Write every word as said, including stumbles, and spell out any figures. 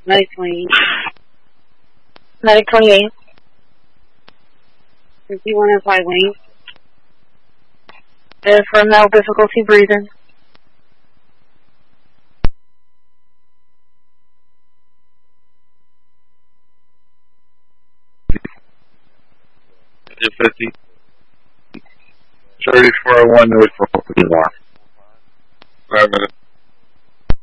Medic twenty-eight. Medic twenty-eight. fifty-one oh five Wayne. Is for male difficulty breathing. fifty. thirty-four oh one North Baltimore. Five minutes.